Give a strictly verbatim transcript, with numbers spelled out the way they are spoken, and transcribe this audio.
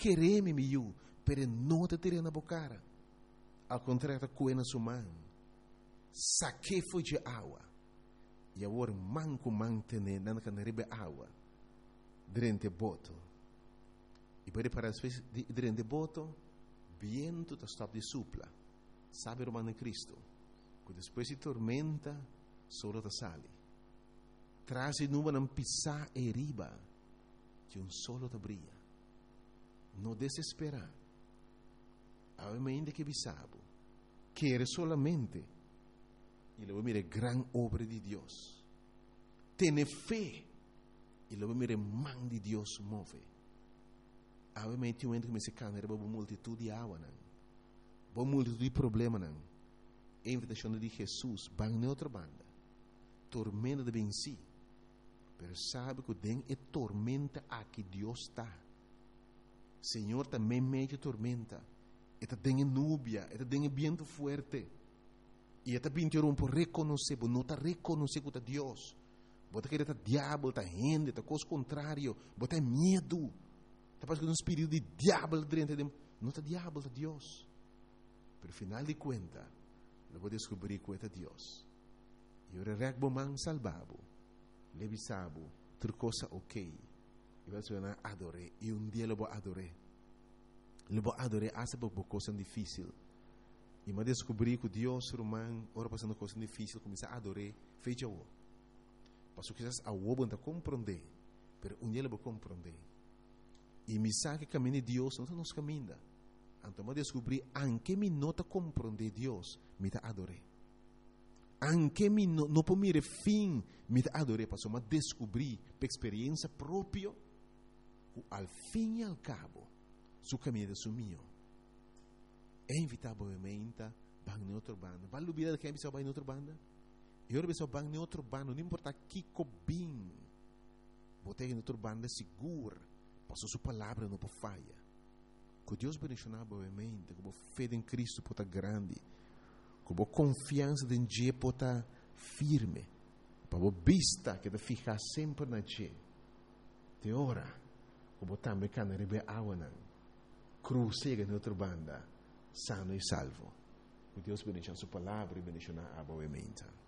quereme mi yu, pero não te tirei na bocara. Ao contrário, tá coena sua mão. Saque foi de água. E agora manco mantene na canaribe água. Drente boto. E para para as vezes drente boto, viento tá stop de supla. Sabe o mano Cristo? Que depois de tormenta, solo tá sale. Traz e nuvem não pisar e riba, que um solo tá brilha. Não desesperar. Ainda que bisabo, quer solamente e lo mire gran obra de Deus. Tiene fé e lo mire man de Deus move. Obviamente um ente que me se cana era uma multitud de água não, uma multitud de problema não. A invitação de Jesus vai em outra banda, tormenta de venci, pero sabe que tem é tormenta aqui Deus está. Senhor também meio tormenta. Esta tem nubia, esta tem viento fuerte. E esta pintura por reconhecer, não está reconhecer que é Deus. Bota que é diabo, está gente, está coisa contrário, bota medo. Está passando um espírito de diabo dentro de não está diabo, está Deus. Pero final de conta, eu vou descobrir que é Deus. E eu regbo man salvabo, levisabo, outra coisa ok. E vai se adorei, e um dia eu vou adorar. Eu vou adorar essa coisa difícil. E me descobri que Deus, romano, ora passando coisa difícil, começa a adorar, fecha o. Passo que a o não compreender, mas um dia eu vou compreender. E me sabe que caminho de Deus não nos caminha. Então me descobri, anche me nota compreender Deus, me ta adorar. Anche me não no por mire fim, me ta adorar, passo me descobri, por experiência própria, que al fim e al cabo, su caminho é su mio. É invitar obviamente para em outra banda. Vale a vida que é para em outra banda? E ora pessoal para em outra banda, não importa que cobim. Botei em outra banda segura, passou sua palavra não pode falha. Que Deus bendicionar obviamente, que a fé em Cristo pode grande, que a confiança em Deus pode firme, para a vista que te ficar sempre na Deus. Te ora, que também can rebe água não. Cruzega em outra banda, sano e salvo. Que Deus bendiga sua palavra e bendicionar obviamente.